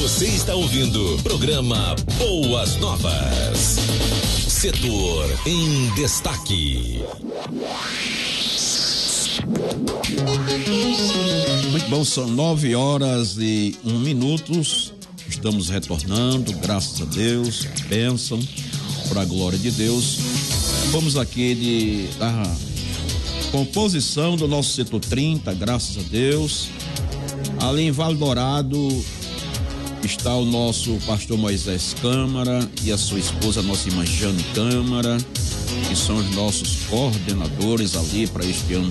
Você está ouvindo programa Boas Novas. Setor em destaque. Muito bom, são 9h01. Estamos retornando, graças a Deus, bênção, para a glória de Deus. Vamos aqui da composição do nosso setor 30, graças a Deus. Ali em Vale Dourado está o nosso pastor Moisés Câmara e a sua esposa, nossa irmã Jane Câmara, que são os nossos coordenadores ali para este ano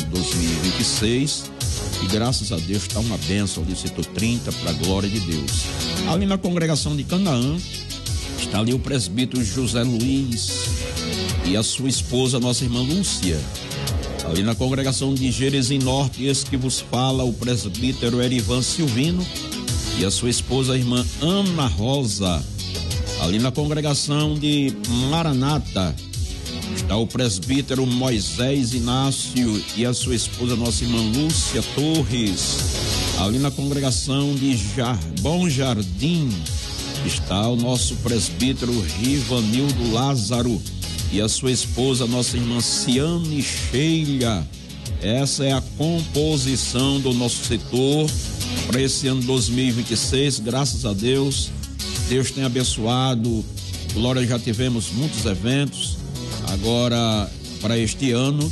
2026. E graças a Deus está uma bênção ali, setor 30, para a glória de Deus. Ali na congregação de Canaã, está ali o presbítero José Luiz e a sua esposa, nossa irmã Lúcia. Ali na congregação de Jerezim Norte, esse que vos fala, o presbítero Erivan Silvino e a sua esposa, a irmã Ana Rosa. Ali na congregação de Maranata, está o presbítero Moisés Inácio e a sua esposa, nossa irmã Lúcia Torres. Ali na congregação de Bom Jardim está o nosso presbítero Rivanildo Lázaro e a sua esposa, nossa irmã Ciane Sheila. Essa é a composição do nosso setor para esse ano 2026. Graças a Deus, Deus tem abençoado. Glória, já tivemos muitos eventos agora para este ano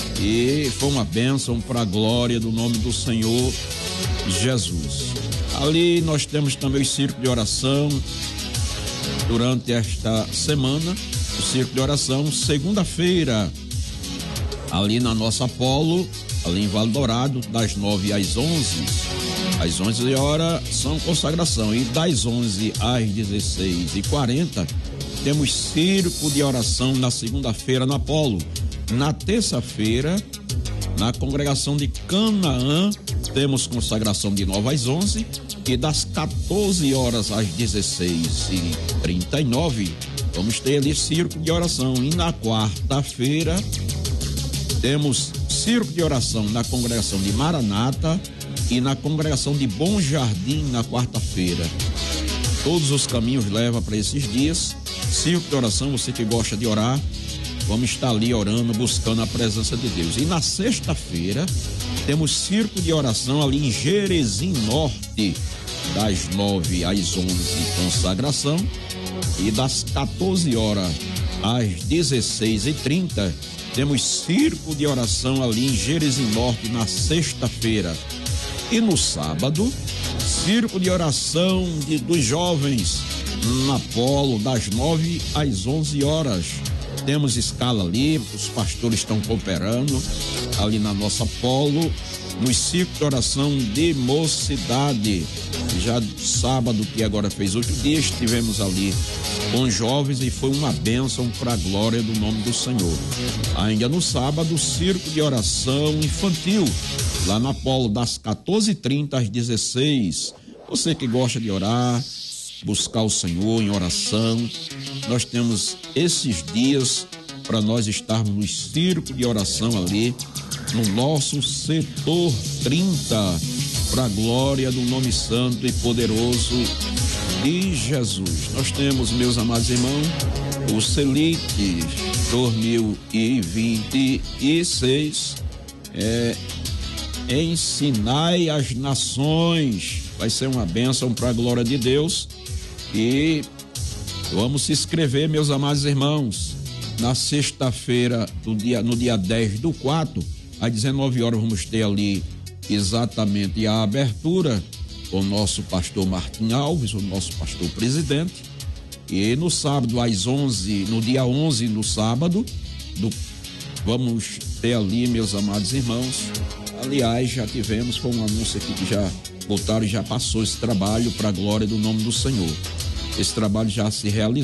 e foi uma bênção para a glória do nome do Senhor Jesus. Ali nós temos também o círculo de oração durante esta semana, o círculo de oração segunda-feira ali na nossa Apolo, ali em Vale Dourado, das 9 às 11. Às 11 horas são consagração e das 11 às 16h40 temos círculo de oração na segunda-feira na Apolo. Na terça-feira, na congregação de Canaã, temos consagração de 9 às 11 e das 14 horas às 16h39 vamos ter ali círculo de oração. E na quarta-feira temos círculo de oração na congregação de Maranata e na congregação de Bom Jardim na quarta-feira. Todos os caminhos levam para esses dias. Círculo de oração, você que gosta de orar, vamos estar ali orando, buscando a presença de Deus. E na sexta-feira temos círculo de oração ali em Jerezim Norte, das 9 às 11 consagração e das 14 horas às 16h30 temos círculo de oração ali em Jerezim Norte na sexta-feira. E no sábado, círculo de oração dos jovens na Polo, das 9 às 11 horas. Temos escala ali, os pastores estão cooperando ali na nossa Polo, no círculo de oração de mocidade. Já sábado, que agora fez 8 dias, estivemos ali com jovens e foi uma bênção para a glória do nome do Senhor. Ainda no sábado, círculo de oração infantil, lá na Polo, das 14h30 às 16h. Você que gosta de orar, buscar o Senhor em oração, nós temos esses dias para nós estarmos no círculo de oração ali, no nosso setor 30, para a glória do nome santo e poderoso de Jesus. Nós temos, meus amados irmãos, o Selite 2026, ensinai as nações, vai ser uma bênção para a glória de Deus. E vamos se inscrever, meus amados irmãos, na sexta-feira, no dia 10/4, às 19 horas, vamos ter ali exatamente a abertura com o nosso pastor Martim Alves, o nosso pastor presidente. E no sábado, às 11, no dia 11, no sábado, vamos ter ali, meus amados irmãos. Aliás, já tivemos, foi um anúncio aqui que já botaram e já passou esse trabalho para a glória do nome do Senhor. Esse trabalho já se realizou.